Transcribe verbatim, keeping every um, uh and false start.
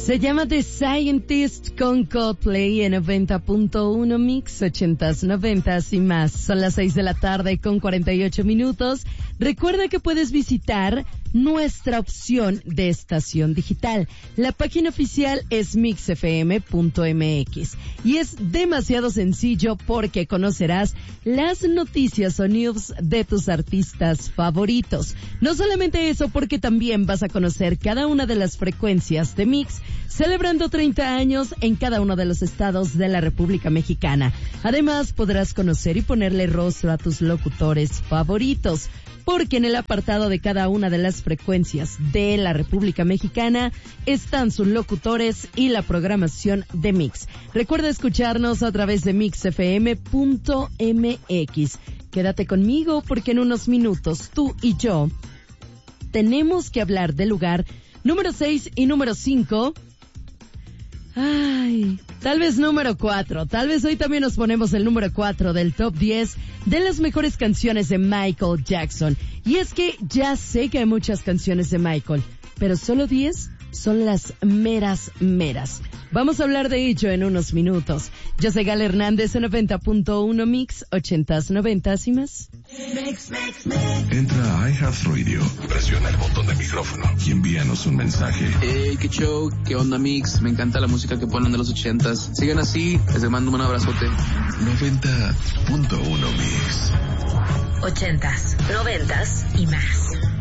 Se llama The Scientist con Coldplay en noventa punto uno Mix, ochentas, noventas y más. Son las seis de la tarde con cuarenta y ocho minutos. Recuerda que puedes visitar nuestra opción de estación digital. La página oficial es mix f m punto m x y es demasiado sencillo porque conocerás las noticias o news de tus artistas favoritos. No solamente eso, porque también vas a conocer cada una de las frecuencias de Mix, celebrando treinta años en cada uno de los estados de la República Mexicana. Además, podrás conocer y ponerle rostro a tus locutores favoritos, porque en el apartado de cada una de las frecuencias de la República Mexicana están sus locutores y la programación de Mix. Recuerda escucharnos a través de mix f m punto m x. Quédate conmigo porque en unos minutos tú y yo tenemos que hablar del lugar número seis y número cinco. Ay, tal vez número cuatro. Tal vez hoy también nos ponemos el número cuatro del top diez de las mejores canciones de Michael Jackson. Y es que ya sé que hay muchas canciones de Michael, pero solo diez son las meras meras. Vamos a hablar de ello en unos minutos. Yo soy Gal Hernández en noventa punto uno Mix, ochentas, noventas y más. Mix, mix, mix. Entra a iHeartRadio, presiona el botón de micrófono y envíanos un mensaje. Hey, qué show, qué onda Mix, me encanta la música que ponen de los ochentas. Sigan así, les mando un abrazote. noventa punto uno Mix. Ochentas, noventas y más.